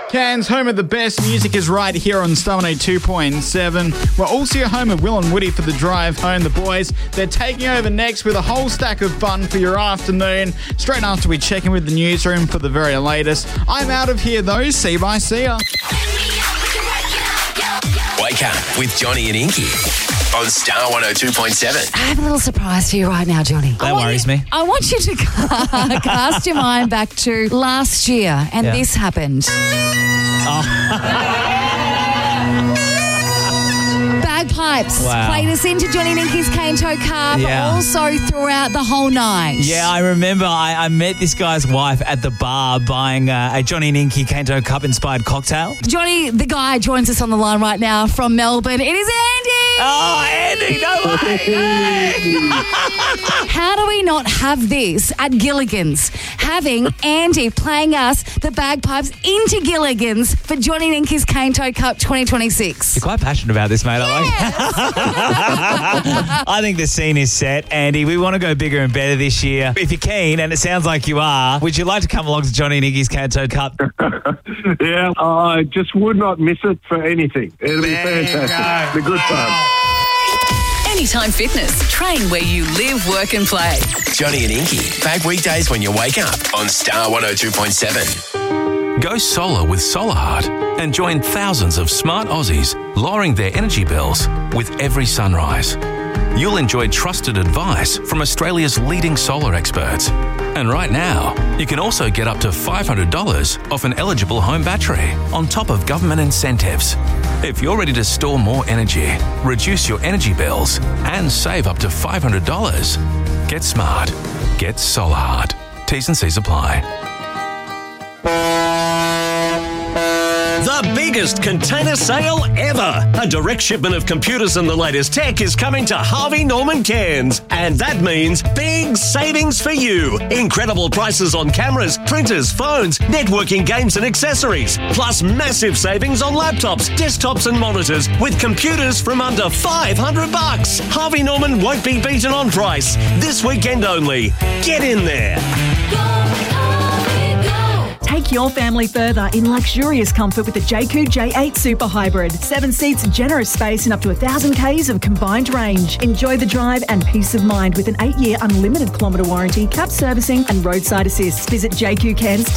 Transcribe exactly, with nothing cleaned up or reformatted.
Cairns, home of the best music, is right here on Star one oh two point seven. We're also your home of Will and Woody for the drive home. The boys, they're taking over next with a whole stack of fun for your afternoon. Straight after we check in with the newsroom for the very latest. I'm out of here though. See you, bye, see ya. Wake up with Johnny and Inky on Star one oh two point seven. I have a little surprise for you right now, Johnny. That worries you, me. I want you to cast your mind back to last year, and Yeah. this happened. Bagpipes Wow. played us into Johnny and Inky's Cane Toe Cup, Yeah. also throughout the whole night. Yeah, I remember I, I met this guy's wife at the bar buying uh, a Johnny and Inky Kanto Cup inspired cocktail. Johnny, the guy, joins us on the line right now from Melbourne. It is Andy! Oh, Andy, no way! How do we not have this at Gilligan's? Having Andy playing us the bagpipes into Gilligan's for Johnny and Inky's Cane Toe Cup twenty twenty-six. You're quite passionate about this, mate. I like Yes. I think the scene is set, Andy. We want to go bigger and better this year. If you're keen, and it sounds like you are, would you like to come along to Johnny and Inky's Kanto Cup? Yeah, I just would not miss it for anything. It'll be There you fantastic. go. The good fun. Anytime Fitness. Train where you live, work and play. Johnny and Inky, back weekdays when you wake up on Star one oh two point seven. Go solar with SolarHeart and join thousands of smart Aussies lowering their energy bills with every sunrise. You'll enjoy trusted advice from Australia's leading solar experts. And right now, you can also get up to five hundred dollars off an eligible home battery on top of government incentives. If you're ready to store more energy, reduce your energy bills, and save up to five hundred dollars, get smart. Get SolarHeart. T's and C's apply. The biggest container sale ever. A direct shipment of computers and the latest tech is coming to Harvey Norman Cairns. And that means big savings for you. Incredible prices on cameras, printers, phones, networking, games and accessories. Plus massive savings on laptops, desktops and monitors with computers from under five hundred bucks. Harvey Norman won't be beaten on price. This weekend only. Get in there. Take your family further in luxurious comfort with the J Q J eight Super Hybrid. Seven seats, generous space and up to one thousand kays of combined range. Enjoy the drive and peace of mind with an eight-year unlimited kilometre warranty, cap servicing and roadside assist. Visit J Q Cairns